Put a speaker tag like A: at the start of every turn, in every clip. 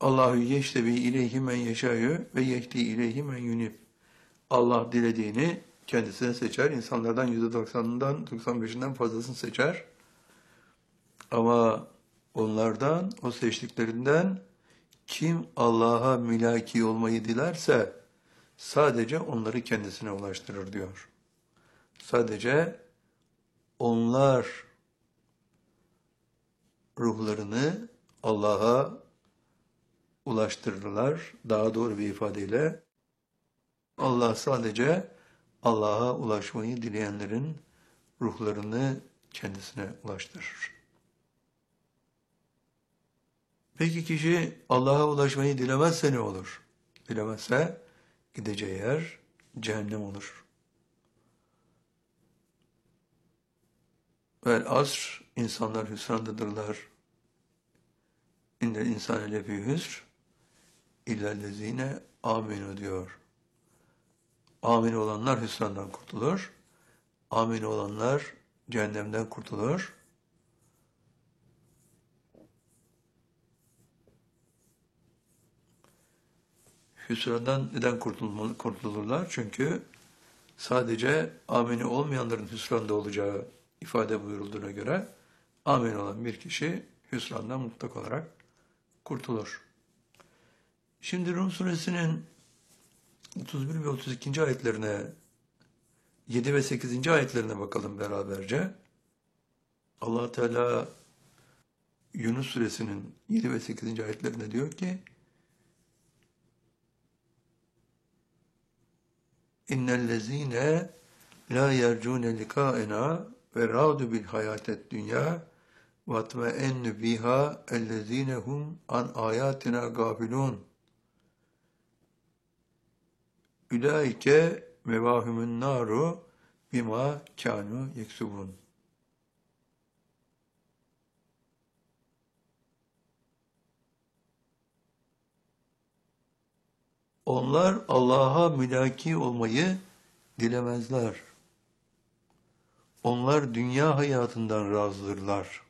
A: Allahu yeştebi ileyhi men yeşâ'yü ve yehdi ileyhi men yunib. Allah dilediğini kendisine seçer. İnsanlardan %90'ından 95'inden fazlasını seçer. Ama onlardan, o seçtiklerinden kim Allah'a mülaki olmayı dilerse sadece onları kendisine ulaştırır diyor. Sadece onlar ruhlarını Allah'a ulaştırırlar. Daha doğru bir ifadeyle Allah sadece Allah'a ulaşmayı dileyenlerin ruhlarını kendisine ulaştırır. Peki kişi Allah'a ulaşmayı dilemezse ne olur? Dilemezse gideceği yer cehennem olur. Vel asr, insanlar hüsrandadırlar. İnnel insane lefî hüsr illellezîne âmenû diyor. Amin olanlar hüsrandan kurtulur. Amin olanlar cehennemden kurtulur. Hüsrandan neden kurtulurlar? Çünkü sadece amini olmayanların hüsranda olacağı ifade buyurulduğuna göre amin olan bir kişi hüsrandan mutlak olarak kurtulur. Şimdi Rum suresinin 31 ve 32. ayetlerine, 7 ve 8. ayetlerine bakalım beraberce. Allah Teala Yunus suresinin 7 ve 8. ayetlerinde diyor ki: İnnellezîne lâ yercûne likâenâ ve râdu bil hayâted dünyâ ve atme'ennu bihâ ellezîne hum an âyâtinâ gâfilûn. Ülaike mevâhumün nâru bimâ kânû yeksubûn. Onlar Allah'a mülaki olmayı dilemezler. Onlar dünya hayatından razıdırlar.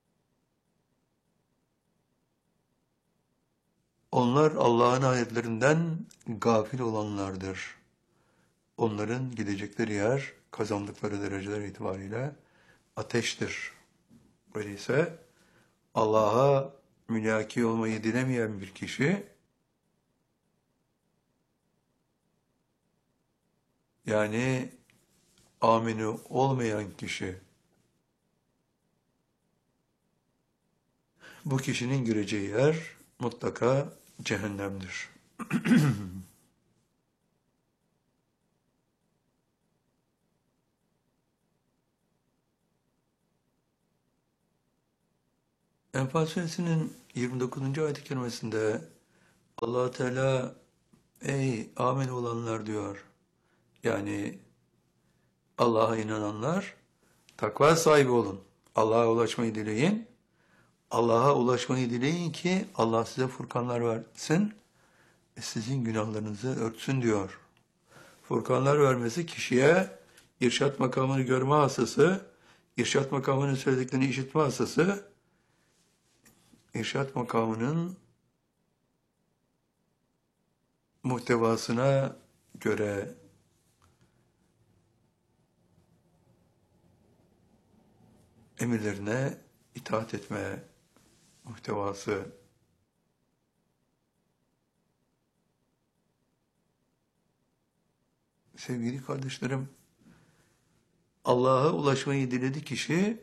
A: Onlar Allah'ın ayetlerinden gafil olanlardır. Onların gidecekleri yer, kazandıkları dereceler itibariyle ateştir. Öyleyse Allah'a mülaki olmayı dilemeyen bir kişi, yani amini olmayan kişi, bu kişinin gireceği yer mutlaka cehennemdir. Enfal suresinin 29. ayet-i kerimesinde Allah Teala ey amin olanlar diyor. Yani Allah'a inananlar takva sahibi olun. Allah'a ulaşmayı dileyin. Allah'a ulaşmayı dileyin ki Allah size furkanlar versin, sizin günahlarınızı örtsün diyor. Furkanlar vermesi kişiye irşat makamını görme hasası, irşat makamının söylediklerini işitme hasası, irşat makamının muhtevasına göre emirlerine itaat etme muhtevası. Sevgili kardeşlerim, Allah'a ulaşmayı diledi kişi,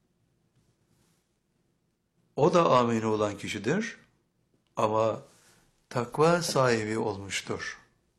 A: o da amin olan kişidir ama takva sahibi olmuştur.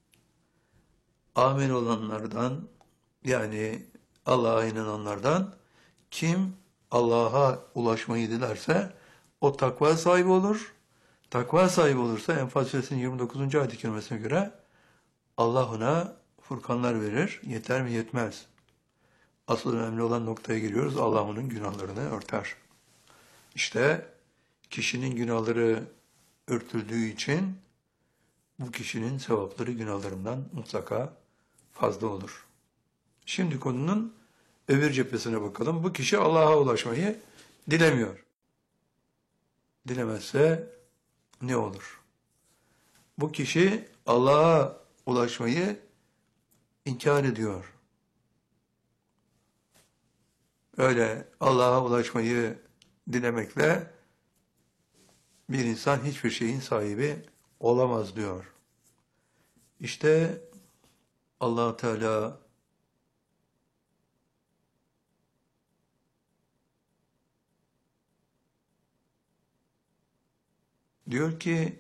A: Amin olanlardan, yani Allah'a inananlardan kim Allah'a ulaşmayı dilerse o takva sahibi olur. Takva sahibi olursa Enfal suresinin 29. ayet-i kerimesine göre Allah ona furkanlar verir. Yeter mi? Yetmez. Asıl önemli olan noktaya geliyoruz. Allah onun günahlarını örter. İşte kişinin günahları örtüldüğü için bu kişinin sevapları günahlarından mutlaka fazla olur. Şimdi konunun öbür cephesine bakalım. Bu kişi Allah'a ulaşmayı dilemiyor. Dilemezse ne olur? bu kişi Allah'a ulaşmayı inkar ediyor. Öyle Allah'a ulaşmayı dilemekle bir insan hiçbir şeyin sahibi olamaz diyor. İşte Allah Teala diyor ki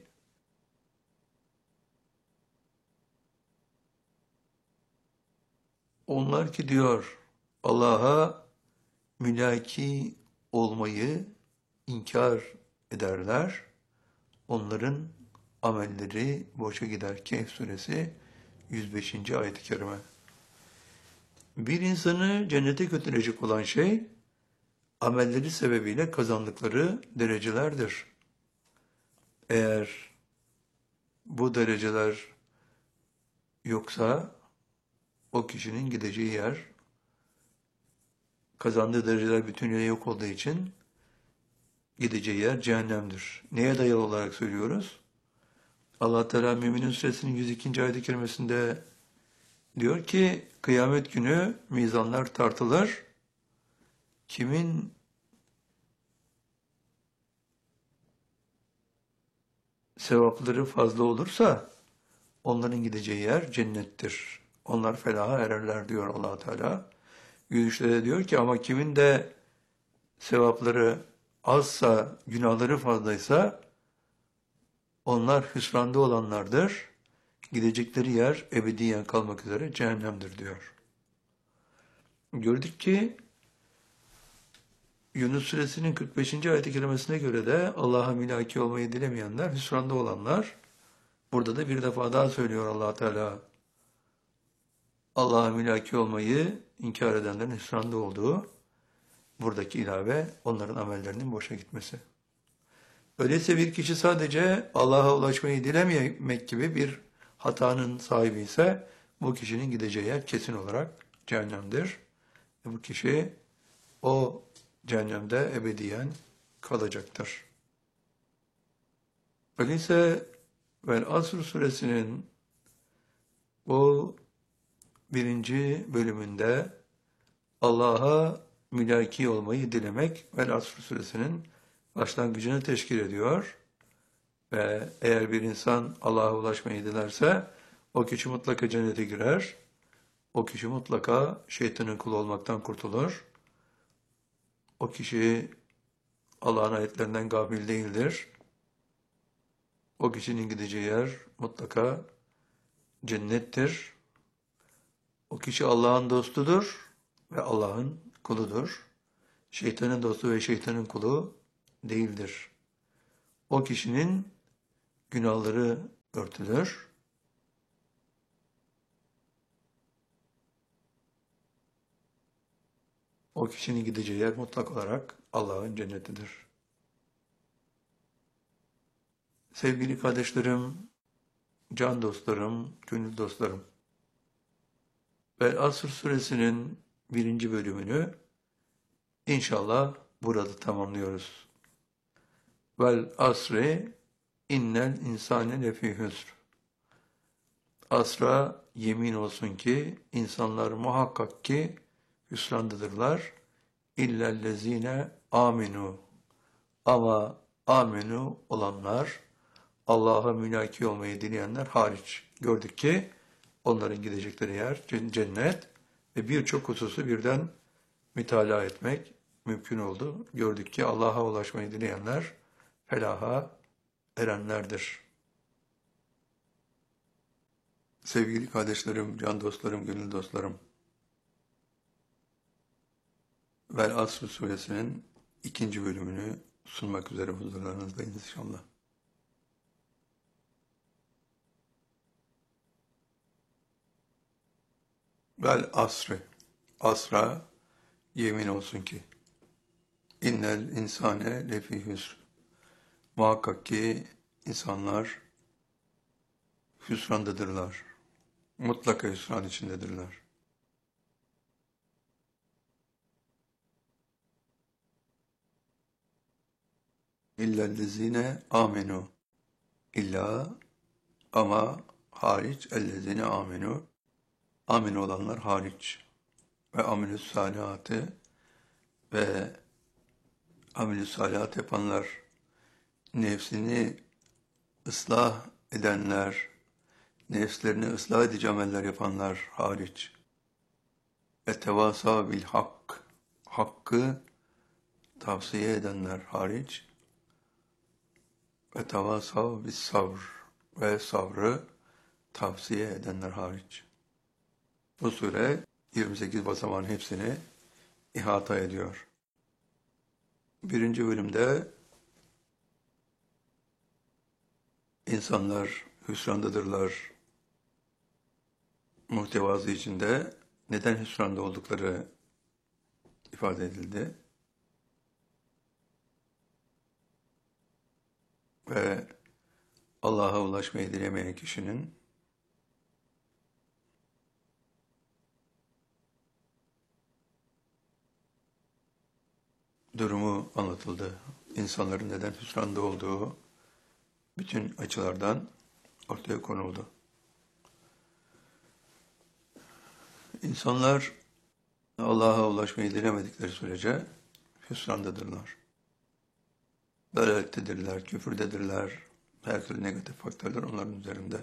A: onlar ki diyor Allah'a mülaki olmayı inkar ederler. Onların amelleri boşa gider. Kehf suresi 105. ayet-i kerime. Bir insanı cennete götürecek olan şey amelleri sebebiyle kazandıkları derecelerdir. Eğer bu dereceler yoksa o kişinin gideceği yer, kazandığı dereceler bütünüyle yok olduğu için gideceği yer cehennemdir. Neye dayalı olarak söylüyoruz? Allah Teala Müminun Suresinin 102. ayet-i kerimesinde diyor ki kıyamet günü mizanlar tartılır. Kimin sevapları fazla olursa onların gideceği yer cennettir. Onlar felaha ererler diyor Allah Teala. 103'te de diyor ki ama kimin de sevapları azsa, günahları fazlaysa onlar hüsranda olanlardır. Gidecekleri yer ebediyen kalmak üzere cehennemdir diyor. Gördük ki Yunus Suresinin 45. ayet-i kerimesine göre de Allah'a mülaki olmayı dilemeyenler, hüsranda olanlar. Burada da bir defa daha söylüyor Allah Teala. Allah'a mülaki olmayı inkar edenlerin hüsranda olduğu, buradaki ilave onların amellerinin boşa gitmesi. Öyleyse bir kişi sadece Allah'a ulaşmayı dilememek gibi bir hatanın sahibi ise bu kişinin gideceği yer kesin olarak cehennemdir. Bu kişi o cehennemde ebediyen kalacaktır. Öyleyse Vel Asr suresinin bu 1. bölümünde Allah'a mülaki olmayı dilemek Vel Asr suresinin başlangıcını teşkil ediyor. Ve eğer bir insan Allah'a ulaşmayı dilerse o kişi mutlaka cennete girer. O kişi mutlaka şeytanın kulu olmaktan kurtulur. O kişi Allah'ın ayetlerinden gafil değildir. O kişinin gideceği yer mutlaka cennettir. O kişi Allah'ın dostudur ve Allah'ın kuludur. Şeytanın dostu ve şeytanın kulu değildir. O kişinin günahları örtülür. O kişinin gideceği yer mutlak olarak Allah'ın cennetidir. Sevgili kardeşlerim, can dostlarım, gönül dostlarım. Vel Asr suresinin 1. bölümünü inşallah burada tamamlıyoruz. Vel asri innel insane lefî hüsr. Asra yemin olsun ki insanlar muhakkak ki hüsrandadırlar. İllellezine aminu. Ama aminu olanlar, Allah'a mülaki olmayı dileyenler hariç. Gördük ki onların gidecekleri yer cennet ve birçok hususu birden mütalaa etmek mümkün oldu. Gördük ki Allah'a ulaşmayı dileyenler felaha erenlerdir. Sevgili kardeşlerim, can dostlarım, gönül dostlarım. Vel Asr suresinin 2. bölümünü sunmak üzere huzurlarınızdayız inşallah. Vel asri, asra yemin olsun ki, innel insane lefî hüsr. Muhakkak ki insanlar hüsrandadırlar. Mutlaka hüsran içindedirler. İllellezine amenu. İlla Ama hariç ellezine amenu, amin olanlar hariç ve amelü salihatı ve amelü salihat yapanlar, nefsini ıslah edenler, nefslerini ıslah edici ameller yapanlar hariç. Etevasa bil hak, hakkı tavsiye edenler hariç. Etevasa bis sabr ve sabrı tavsiye edenler hariç. Bu sure 28 basamağın hepsini ihata ediyor. Birinci bölümde insanlar hüsrandadırlar muhtevası içinde neden hüsranda oldukları ifade edildi. Ve Allah'a ulaşmayı dilemeyen kişinin durumu anlatıldı. İnsanların neden hüsranda olduğu bütün açılardan ortaya konuldu. İnsanlar Allah'a ulaşmayı dilemedikleri sürece hüsrandadırlar. Dalalettedirler, küfürdedirler, her türlü negatif faktörler onların üzerinde.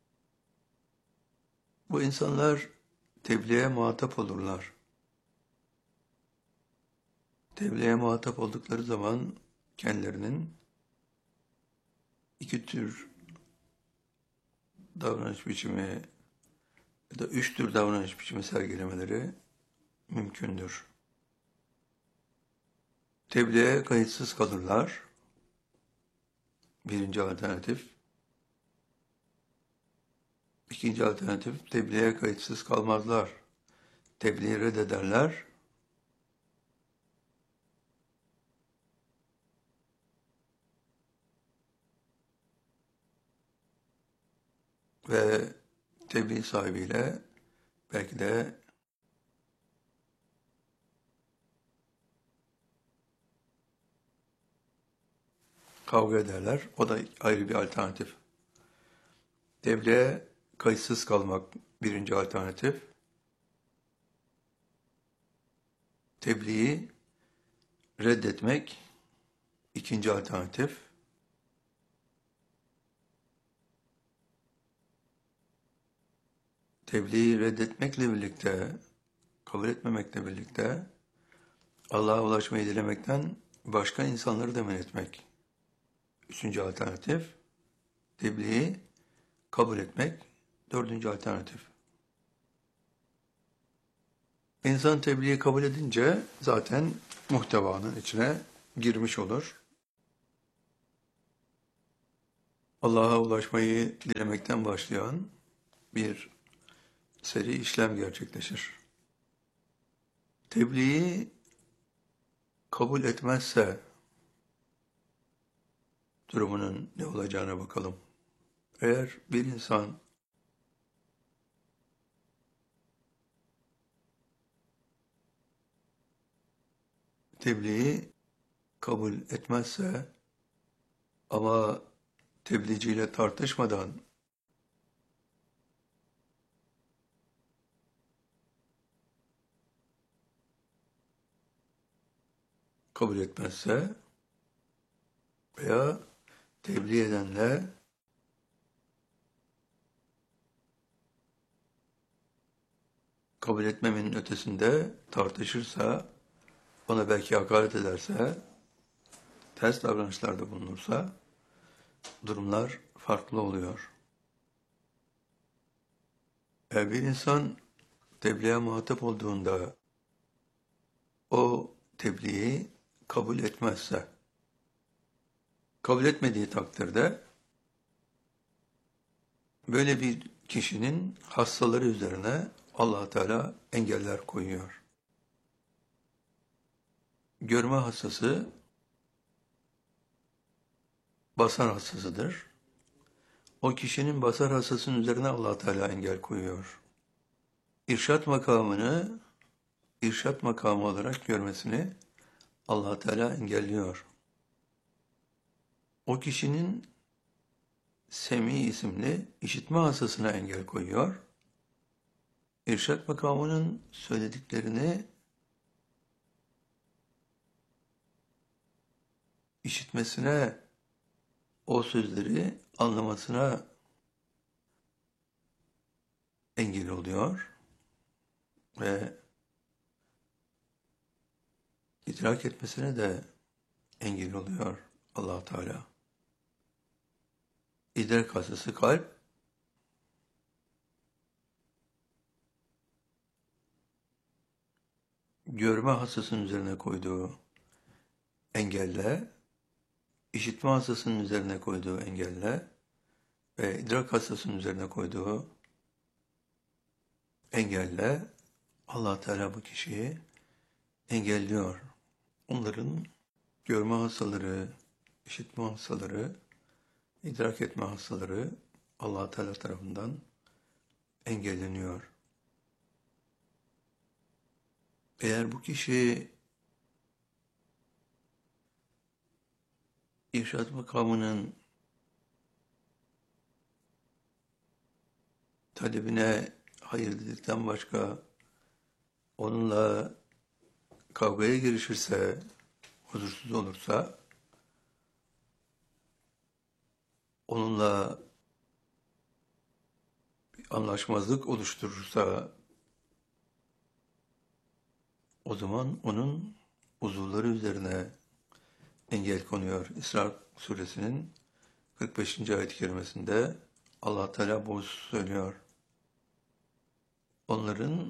A: Bu insanlar tebliğe muhatap olurlar. Tebliğe muhatap oldukları zaman kendilerinin iki tür davranış biçimi ya da üç tür davranış biçimi sergilemeleri mümkündür. Tebliğe kayıtsız kalırlar. Birinci alternatif. İkinci alternatif, tebliğe kayıtsız kalmazlar. Tebliği reddederler. Ve tebliğ sahibiyle belki de kavga ederler. O da ayrı bir alternatif. Tebliğe kayıtsız kalmak birinci alternatif. Tebliği reddetmek ikinci alternatif. Tebliği reddetmekle birlikte, kabul etmemekle birlikte Allah'a ulaşmayı dilemekten başka insanları da men etmek. Üçüncü alternatif. Tebliği kabul etmek. Dördüncü alternatif. İnsan tebliği kabul edince zaten muhtevanın içine girmiş olur. Allah'a ulaşmayı dilemekten başlayan bir seri işlem gerçekleşir. Tebliği kabul etmezse durumunun ne olacağına bakalım. Eğer bir insan tebliği kabul etmezse ama tebliğciyle tartışmadan kabul etmezse veya tebliğ edenle kabul etmemenin ötesinde tartışırsa, ona belki hakaret ederse, ters davranışlarda bulunursa durumlar farklı oluyor. Eğer bir insan tebliğe muhatap olduğunda o tebliği kabul etmezse, kabul etmediği takdirde böyle bir kişinin hastaları üzerine Allah Teala engeller koyuyor. Görme hastası basar hastasıdır. O kişinin basar hastasının üzerine Allah Teala engel koyuyor. İrşat makamını irşat makamı olarak görmesini Allah Teala engelliyor. O kişinin Semi isimli işitme hastasına engel koyuyor. İrşad makamının söylediklerini işitmesine, o sözleri anlamasına engel oluyor ve idrak etmesine de engel oluyor Allah Teala. İdrak hastası kalp, görme hastasının üzerine koyduğu engelle, işitme hastasının üzerine koyduğu engelle ve idrak hastasının üzerine koyduğu engelle Allah Teala bu kişiyi engelliyor. Onların görme hastaları, işitme hastaları, idrak etme hastaları Allah Teala tarafından engelleniyor. Eğer bu kişi irşad makamının talebine hayır dedikten başka onunla kavgaya girişirse, huzursuz olursa, onunla bir anlaşmazlık oluşturursa, o zaman onun uzuvları üzerine engel konuyor. İsra suresinin 45. ayet-i kerimesinde Allah Teala bu söylüyor. Onların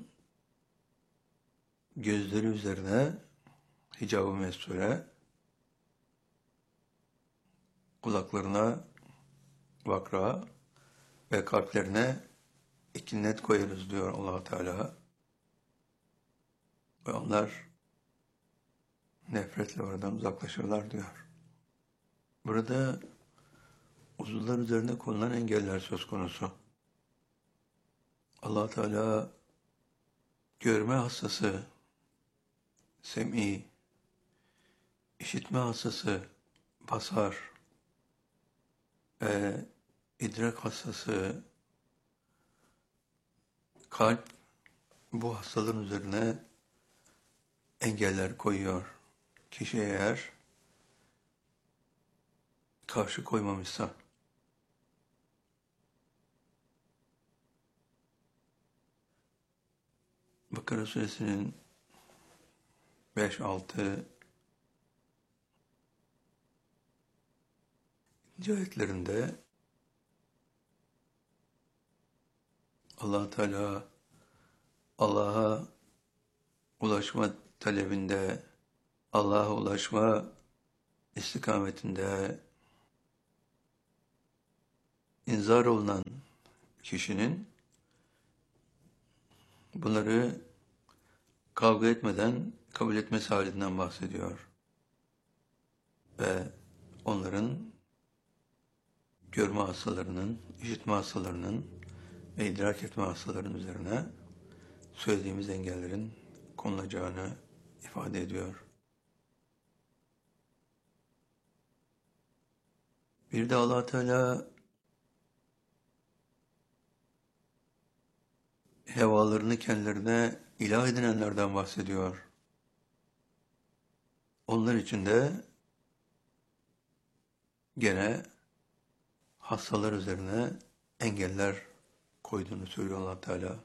A: gözleri üzerine hicab-ı mesture, kulaklarına vakra ve kalplerine ikinnet koyarız diyor Allah Teala. Ve onlar nefretle oradan uzaklaşırlar diyor. Burada uzuvlar üzerine konulan engeller söz konusu. Allah Teala görme hastası, sem'i, işitme hastası, basar ve idrak hastası, kalp, bu hastalığın üzerine engeller koyuyor. Kişi eğer karşı koymamışsa. Bakara suresinin 5-6 ayetlerinde Allah Teala Allah'a ulaşma talebinde, Allah'a ulaşma istikametinde inzar olunan kişinin bunları kavga etmeden kabul etmesi halinden bahsediyor. Ve onların görme hastalarının, işitme hastalarının ve idrak etme hastalarının üzerine söylediğimiz engellerin konulacağını ifade ediyor. Bir de Allah Teala hevalarını kendilerine ilah edinenlerden bahsediyor. Onlar için de gene hastalar üzerine engeller koyduğunu söylüyor Allah Teala.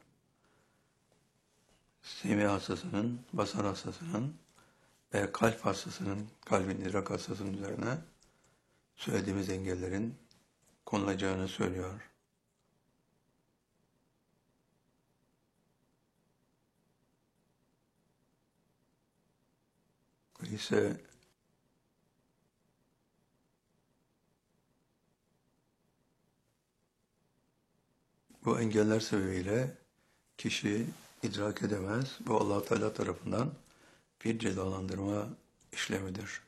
A: Semi hastasının, basar hastasının ve kalp hastasının, kalbin idrak hastasının üzerine söylediğimiz engellerin konulacağını söylüyor. İşte bu engeller sebebiyle kişi idrak edemez. Bu Allah Teala tarafından bir cezalandırma işlemidir.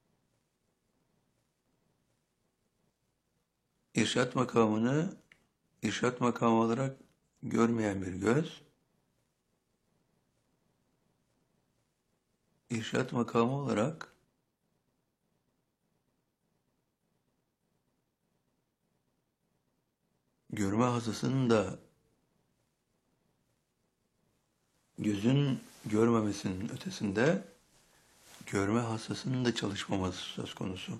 A: İrşad makamını irşad makamı olarak görmeyen bir göz, irşad makamı olarak görme hastasının da gözün görmemesinin ötesinde görme hastasının da çalışmaması söz konusu.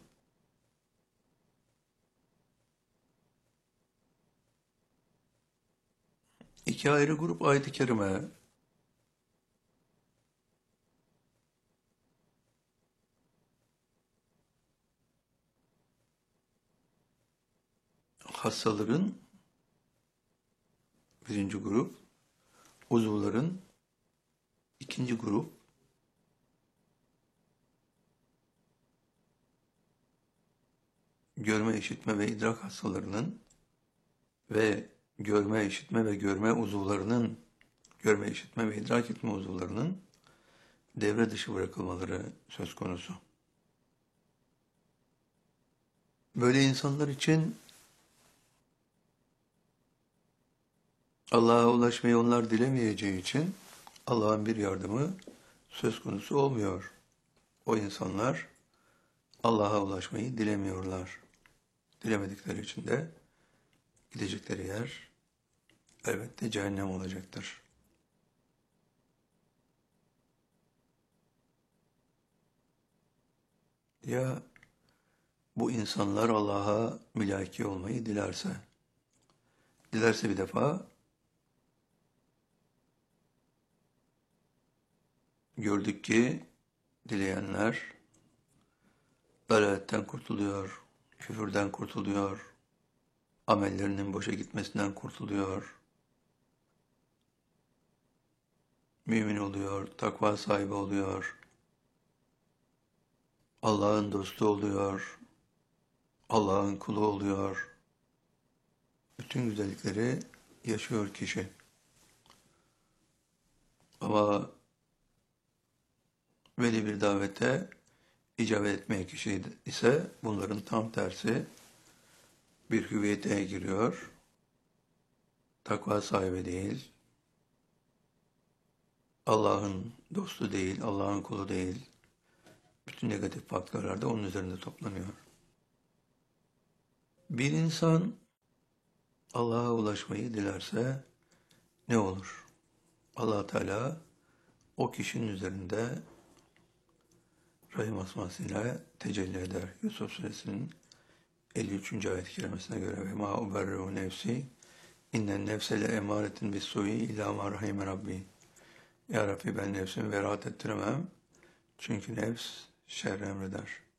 A: İki ayrı grup ayet-i kerime hastaların birinci grup, uzuvların ikinci grup, görme, işitme ve idrak hastalarının ve görme, işitme ve görme uzuvlarının, görme, işitme ve idrak etme uzuvlarının devre dışı bırakılmaları söz konusu. Böyle insanlar için Allah'a ulaşmayı onlar dilemeyeceği için Allah'ın bir yardımı söz konusu olmuyor. O insanlar Allah'a ulaşmayı dilemiyorlar. Dilemedikleri için de gidecekleri yer elbette cehennem olacaktır. Ya bu insanlar Allah'a mülaki olmayı dilerse bir defa gördük ki dileyenler dalaletten kurtuluyor, küfürden kurtuluyor, amellerinin boşa gitmesinden kurtuluyor, mümin oluyor, takva sahibi oluyor, Allah'ın dostu oluyor, Allah'ın kulu oluyor. Bütün güzellikleri yaşıyor kişi. Ama veli bir davete icabet etmeyen kişi ise bunların tam tersi bir hüviyete giriyor. Takva sahibi değil, Allah'ın dostu değil, Allah'ın kulu değil. Bütün negatif faktörler de onun üzerinde toplanıyor. Bir insan Allah'a ulaşmayı dilerse ne olur? Allah Teala o kişinin üzerinde Rahim asmasıyla tecelli eder. Yusuf Suresinin 53. ayet-i kerimesine göre ve ma uberru nefsi innen nefse le emaretin bis su'i illa ma rahime rabbi. Ya Rabbi ben nefsimi beraat ettiremem. Çünkü nefs şer emreder.